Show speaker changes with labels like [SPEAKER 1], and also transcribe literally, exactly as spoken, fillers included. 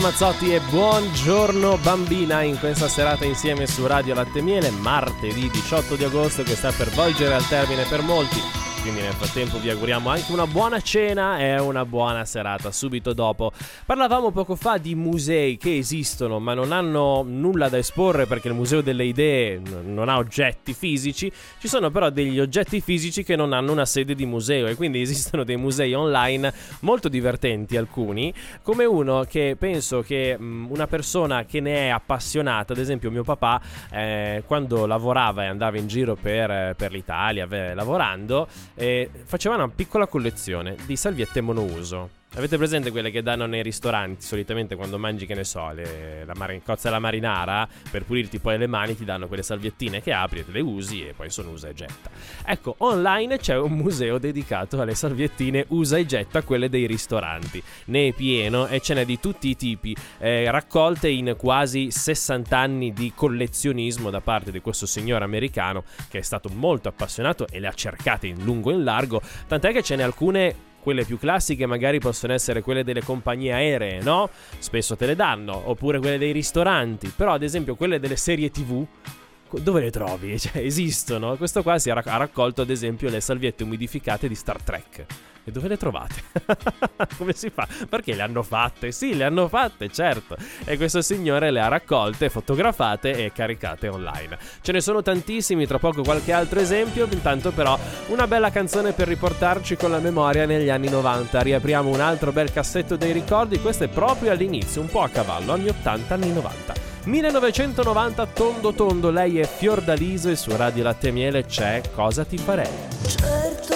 [SPEAKER 1] Mazzotti e buongiorno bambina in questa serata insieme su Radio Latte Miele, martedì diciotto di agosto che sta per volgere al termine per molti. Quindi nel frattempo vi auguriamo anche una buona cena e una buona serata subito dopo. Parlavamo poco fa di musei che esistono ma non hanno nulla da esporre perché il Museo delle Idee non ha oggetti fisici. Ci sono però degli oggetti fisici che non hanno una sede di museo e quindi esistono dei musei online molto divertenti, alcuni, come uno che penso che mh, una persona che ne è appassionata, ad esempio mio papà, eh, quando lavorava e andava in giro per, per l'Italia eh, lavorando, e faceva una piccola collezione di salviette monouso. Avete presente quelle che danno nei ristoranti solitamente quando mangi, che ne so, le, la mar- cozza alla marinara, per pulirti poi le mani ti danno quelle salviettine che apri e te le usi e poi sono usa e getta. Ecco, online c'è un museo dedicato alle salviettine usa e getta, quelle dei ristoranti. Ne è pieno e ce n'è di tutti i tipi, eh, raccolte in quasi sessanta anni di collezionismo da parte di questo signore americano che è stato molto appassionato e le ha cercate in lungo e in largo, tant'è che ce n'è alcune. Quelle più classiche magari possono essere quelle delle compagnie aeree, no? Spesso te le danno, oppure quelle dei ristoranti. Però ad esempio quelle delle serie tivù, dove le trovi? Cioè, esistono. Questo qua si ha raccolto ad esempio le salviette umidificate di Star Trek. E dove le trovate? Come si fa? Perché le hanno fatte? Sì, le hanno fatte, certo. E questo signore le ha raccolte, fotografate e caricate online. Ce ne sono tantissimi, tra poco qualche altro esempio. Intanto però una bella canzone per riportarci con la memoria negli anni novanta. Riapriamo un altro bel cassetto dei ricordi. Questo è proprio all'inizio, un po' a cavallo, anni ottanta, anni novanta. millenovecentonovanta, tondo tondo, lei è Fiordaliso e su Radio Latte Miele c'è Cosa ti farei.